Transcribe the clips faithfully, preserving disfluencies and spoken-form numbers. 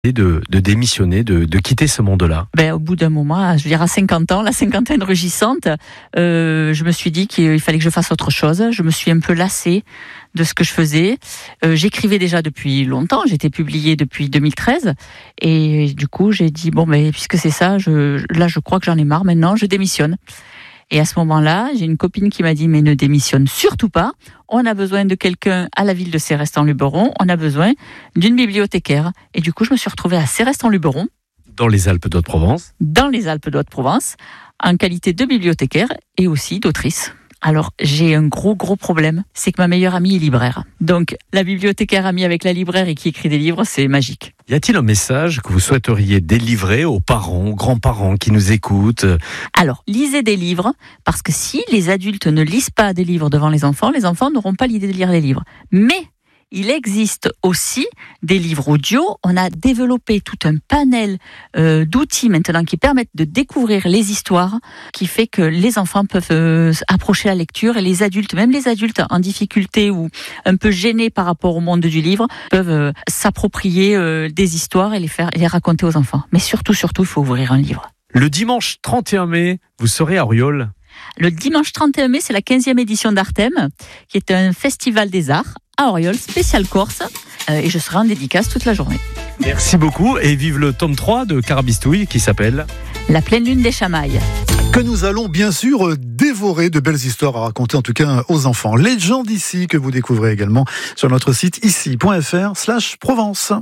De, de démissionner, de, de quitter ce monde-là? Ben, au bout d'un moment, je veux dire à cinquante ans, la cinquantaine rugissante, euh, je me suis dit qu'il fallait que je fasse autre chose. Je me suis un peu lassée de ce que je faisais. Euh, j'écrivais déjà depuis longtemps, j'étais publiée depuis deux mille treize, et du coup j'ai dit bon, ben puisque c'est ça, je, là je crois que j'en ai marre. Maintenant, je démissionne. Et à ce moment-là, j'ai une copine qui m'a dit « Mais ne démissionne surtout pas, on a besoin de quelqu'un à la ville de Céreste-en-Luberon, on a besoin d'une bibliothécaire. » Et du coup, je me suis retrouvée à Céreste-en-Luberon. Dans les Alpes d'Haute-Provence. Dans les Alpes d'Haute-Provence, en qualité de bibliothécaire et aussi d'autrice. Alors, j'ai un gros, gros problème, c'est que ma meilleure amie est libraire. Donc, la bibliothécaire amie avec la libraire et qui écrit des livres, c'est magique. Y a-t-il un message que vous souhaiteriez délivrer aux parents, aux grands-parents qui nous écoutent? Alors, lisez des livres, parce que si les adultes ne lisent pas des livres devant les enfants, les enfants n'auront pas l'idée de lire les livres. Mais il existe aussi des livres audio. On a développé tout un panel euh, d'outils maintenant qui permettent de découvrir les histoires, qui fait que les enfants peuvent euh, approcher la lecture et les adultes, même les adultes en difficulté ou un peu gênés par rapport au monde du livre, peuvent euh, s'approprier euh, des histoires et les faire et les raconter aux enfants. Mais surtout, surtout, il faut ouvrir un livre. Le dimanche trente et un mai, vous serez à Auriol. Le dimanche trente et un mai, c'est la quinzième édition d'Artem, qui est un festival des arts à Auriol, spécial Corse, euh, et je serai en dédicace toute la journée. Merci beaucoup et vive le tome trois de Carabistouille qui s'appelle La pleine lune des Chamailles. Que nous allons bien sûr dévorer, de belles histoires à raconter en tout cas aux enfants. Les gens d'ici que vous découvrez également sur notre site ici.fr slash Provence.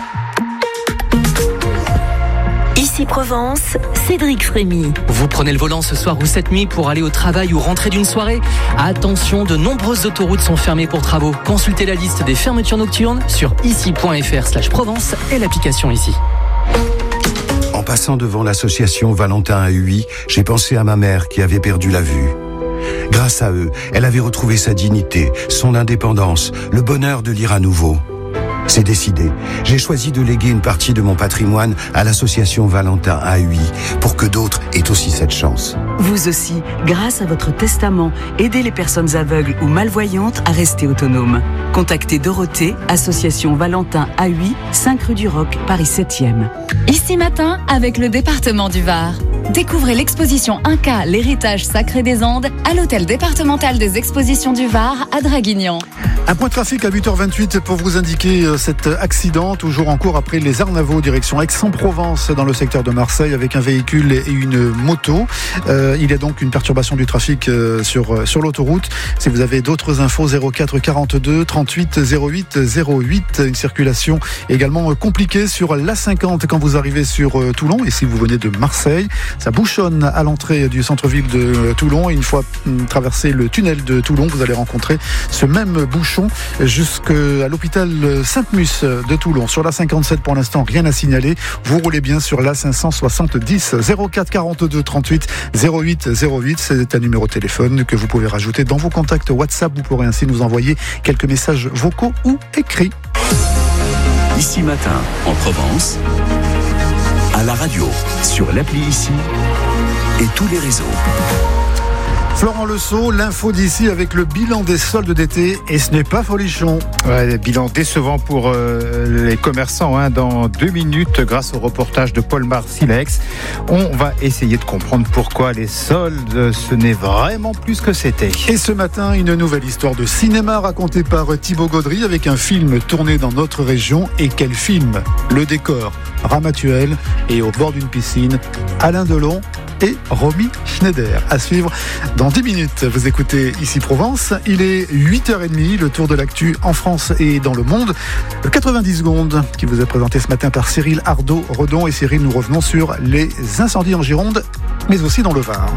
Ici Provence, Cédric Frémy. Vous prenez le volant ce soir ou cette nuit pour aller au travail ou rentrer d'une soirée? Attention, de nombreuses autoroutes sont fermées pour travaux. Consultez la liste des fermetures nocturnes sur ici.fr slash Provence et l'application Ici. En passant devant l'association Valentin à Huy, j'ai pensé à ma mère qui avait perdu la vue. Grâce à eux, elle avait retrouvé sa dignité, son indépendance, le bonheur de lire à nouveau. C'est décidé. J'ai choisi de léguer une partie de mon patrimoine à l'association Valentin à Huy pour que d'autres aient aussi cette chance. Vous aussi, grâce à votre testament, aidez les personnes aveugles ou malvoyantes à rester autonomes. Contactez Dorothée, association Valentin à Huy, cinq rue du Roc, Paris septième. Ici matin, avec le département du Var. Découvrez l'exposition Inca, l'héritage sacré des Andes, à l'hôtel départemental des expositions du Var à Draguignan. Un point de trafic à huit heures vingt-huit pour vous indiquer cet accident, toujours en cours après les Arnavaux, direction Aix-en-Provence, dans le secteur de Marseille, avec un véhicule et une moto. Euh, il y a donc une perturbation du trafic euh, sur, sur l'autoroute. Si vous avez d'autres infos, zéro quatre quarante-deux trente-huit zéro huit zéro huit. Une circulation également compliquée sur l'A cinquante quand vous arrivez sur euh, Toulon. Et si vous venez de Marseille, ça bouchonne à l'entrée du centre-ville de euh, Toulon. Et une fois euh, traversé le tunnel de Toulon, vous allez rencontrer ce même bouchon jusqu'à l'hôpital Sainte-Mus de Toulon. Sur l'A cinquante-sept, pour l'instant, rien à signaler. Vous roulez bien sur l'A cinq cent soixante-dix. zéro quatre quarante-deux trente-huit zéro huit zéro huit, c'est un numéro de téléphone que vous pouvez rajouter dans vos contacts WhatsApp. Vous pourrez ainsi nous envoyer quelques messages vocaux ou écrits. Ici matin, en Provence, à la radio, sur l'appli Ici et tous les réseaux. Florent Lesault, l'info d'ici avec le bilan des soldes d'été, et ce n'est pas folichon. Ouais, bilan décevant pour euh, les commerçants. Hein. Dans deux minutes, grâce au reportage de Paul-Marc Silex, on va essayer de comprendre pourquoi les soldes, ce n'est vraiment plus ce que c'était. Et ce matin, une nouvelle histoire de cinéma racontée par Thibaut Gaudry avec un film tourné dans notre région. Et quel film! Le décor Ramatuelle et au bord d'une piscine, Alain Delon et Romy Schneider. À suivre dans dix minutes. Vous écoutez Ici Provence. Il est huit heures trente, le tour de l'actu en France et dans le monde. Le quatre-vingt-dix secondes qui vous est présenté ce matin par Cyril Ardo-Redon. Et Cyril, nous revenons sur les incendies en Gironde, mais aussi dans le Var.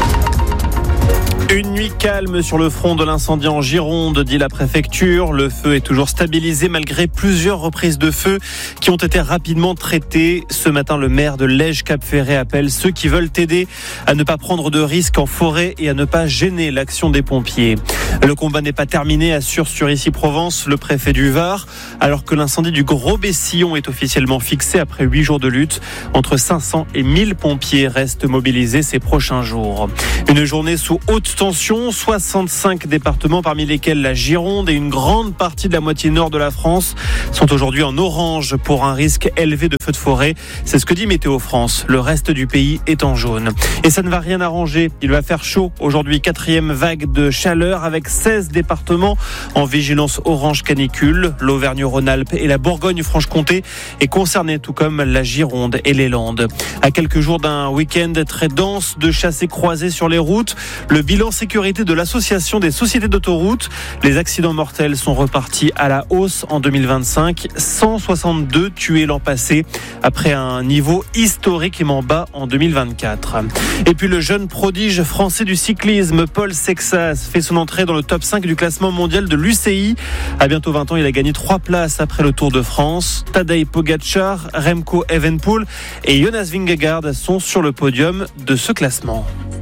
Une nuit calme sur le front de l'incendie en Gironde, dit la préfecture. Le feu est toujours stabilisé malgré plusieurs reprises de feu qui ont été rapidement traitées. Ce matin, le maire de Lège-Cap-Ferret appelle ceux qui veulent aider à ne pas prendre de risques en forêt et à ne pas gêner l'action des pompiers. Le combat n'est pas terminé, assure sur Ici Provence le préfet du Var, alors que l'incendie du Gros-Bessillon est officiellement fixé après huit jours de lutte. Entre cinq cents et mille pompiers restent mobilisés ces prochains jours. Une journée sous haute tension. soixante-cinq départements, parmi lesquels la Gironde et une grande partie de la moitié nord de la France, sont aujourd'hui en orange pour un risque élevé de feux de forêt. C'est ce que dit Météo France. Le reste du pays est en jaune. Et ça ne va rien arranger. Il va faire chaud aujourd'hui. Quatrième vague de chaleur avec seize départements en vigilance orange canicule. L'Auvergne-Rhône-Alpes et la Bourgogne-Franche-Comté est concernée, tout comme la Gironde et les Landes. À quelques jours d'un week-end très dense de chassés croisés sur les routes, le bilan sécurité de l'Association des sociétés d'autoroutes. Les accidents mortels sont repartis à la hausse en deux mille vingt-cinq. cent soixante-deux tués l'an passé, après un niveau historiquement bas en deux mille vingt-quatre. Et puis le jeune prodige français du cyclisme, Paul Sexas, fait son entrée dans le top cinq du classement mondial de l'U C I. À bientôt vingt ans, il a gagné trois places après le Tour de France. Tadej Pogačar, Remco Evenepoel et Jonas Vingegaard sont sur le podium de ce classement.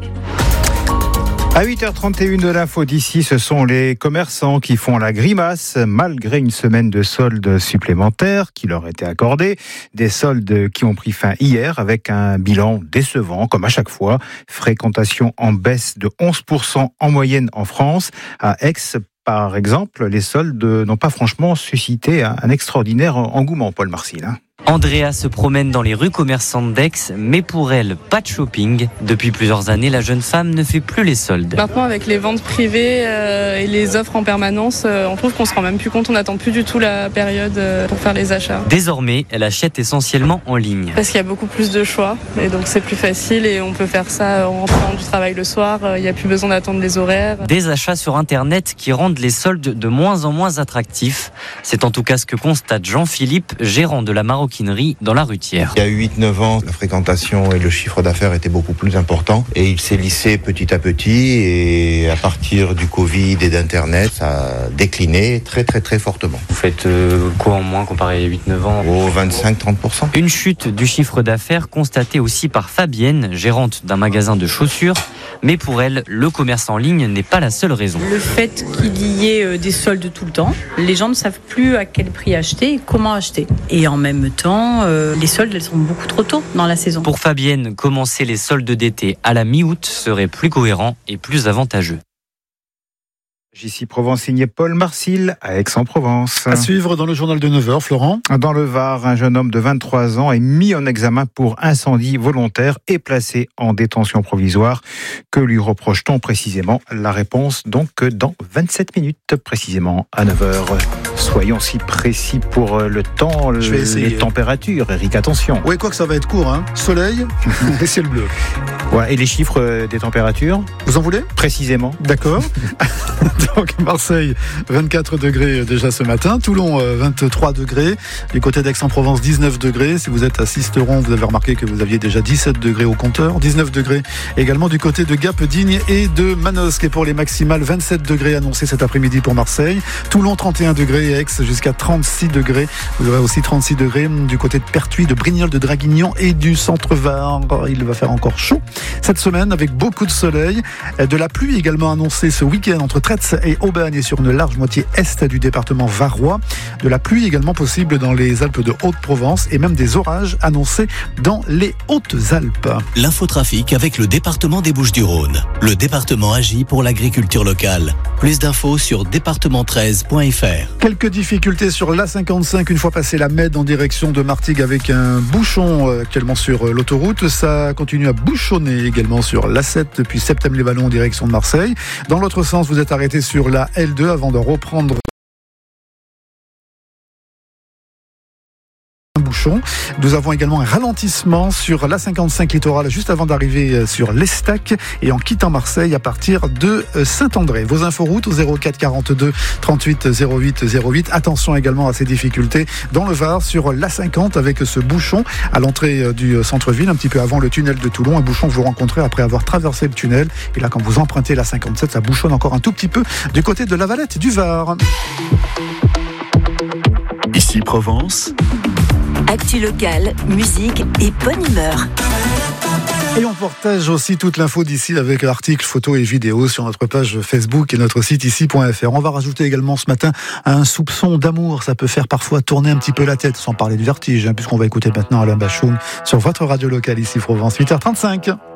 À huit heures trente et une de l'info d'ici, ce sont les commerçants qui font la grimace malgré une semaine de soldes supplémentaires qui leur étaient accordés. Des soldes qui ont pris fin hier avec un bilan décevant, comme à chaque fois. Fréquentation en baisse de onze pour cent en moyenne en France. À Aix, par exemple, les soldes n'ont pas franchement suscité un extraordinaire engouement, Paul Marcil. Andrea se promène dans les rues commerçantes d'Aix, mais pour elle, pas de shopping. Depuis plusieurs années, la jeune femme ne fait plus les soldes. Maintenant, avec les ventes privées euh, et les offres en permanence, euh, on trouve qu'on se rend même plus compte, on n'attend plus du tout la période euh, pour faire les achats. Désormais, elle achète essentiellement en ligne. Parce qu'il y a beaucoup plus de choix, et donc c'est plus facile et on peut faire ça en rentrant du travail le soir, il n'y a plus besoin d'attendre les horaires. Des achats sur Internet qui rendent les soldes de moins en moins attractifs. C'est en tout cas ce que constate Jean-Philippe, gérant de la maroquinerie dans la Rutière. Il y a huit neuf ans, la fréquentation et le chiffre d'affaires étaient beaucoup plus importants et il s'est lissé petit à petit et à partir du Covid et d'Internet, ça a décliné très très très fortement. Vous faites euh, quoi en moins comparé à huit neuf ans ? Au vingt-cinq à trente pour cent. Une chute du chiffre d'affaires constatée aussi par Fabienne, gérante d'un magasin de chaussures. Mais pour elle, le commerce en ligne n'est pas la seule raison. Le fait qu'il y ait des soldes tout le temps, les gens ne savent plus à quel prix acheter et comment acheter. Et en même temps, euh, les soldes, elles sont beaucoup trop tôt dans la saison. Pour Fabienne, commencer les soldes d'été à la mi-août serait plus cohérent et plus avantageux. J C Provence signé Paul Marcil à Aix-en-Provence. À suivre dans le journal de neuf heures, Florent. Dans le Var, un jeune homme de vingt-trois ans est mis en examen pour incendie volontaire et placé en détention provisoire. Que lui reproche-t-on précisément ? La réponse donc dans vingt-sept minutes précisément à neuf heures. Soyons si précis pour le temps, le, les températures. Eric, attention. Oui, quoi que ça va être court, hein. Soleil et ciel bleu. Voilà, et les chiffres des températures ? Vous en voulez ? Précisément. D'accord. Donc Marseille, vingt-quatre degrés déjà ce matin. Toulon, vingt-trois degrés. Du côté d'Aix-en-Provence, dix-neuf degrés. Si vous êtes à Sisteron, vous avez remarqué que vous aviez déjà dix-sept degrés au compteur. dix-neuf degrés également du côté de Gap, Digne et de Manosque. Et pour les maximales, vingt-sept degrés annoncés cet après-midi pour Marseille. Toulon, trente et un degrés. Et Aix, jusqu'à trente-six degrés. Vous aurez aussi trente-six degrés du côté de Pertuis, de Brignoles, de Draguignan et du centre Var. Il va faire encore chaud cette semaine avec beaucoup de soleil. De la pluie également annoncée ce week-end entre Tretz et Aubagne et sur une large moitié est du département varois. De la pluie également possible dans les Alpes de Haute-Provence et même des orages annoncés dans les Hautes-Alpes. L'infotrafic avec le département des Bouches-du-Rhône. Le département agit pour l'agriculture locale. Plus d'infos sur département treize point f r. Quelques difficultés sur l'A cinquante-cinq une fois passé la Mède en direction de Martigues avec un bouchon actuellement sur l'autoroute. Ça continue à bouchonner également sur l'A sept depuis Septem-les-Vallons en direction de Marseille. Dans l'autre sens, vous êtes arrêté sur la L deux avant de reprendre un bouchon. Nous avons également un ralentissement sur l'A cinquante-cinq littoral juste avant d'arriver sur l'Estac et en quittant Marseille à partir de Saint-André. Vos inforoutes au zéro quatre quarante-deux trente-huit zéro huit zéro huit. Attention également à ces difficultés dans le Var sur l'A cinquante avec ce bouchon à l'entrée du centre-ville, un petit peu avant le tunnel de Toulon. Un bouchon que vous rencontrez après avoir traversé le tunnel. Et là, quand vous empruntez l'A cinquante-sept, ça bouchonne encore un tout petit peu du côté de la Valette du Var. Ici Provence. Actu locale, musique et bonne humeur. Et on partage aussi toute l'info d'ici avec articles, photos et vidéos sur notre page Facebook et notre site ici point f r. On va rajouter également ce matin un soupçon d'amour. Ça peut faire parfois tourner un petit peu la tête, sans parler de vertige, hein, puisqu'on va écouter maintenant Alain Bachung sur votre radio locale ici Provence, huit heures trente-cinq.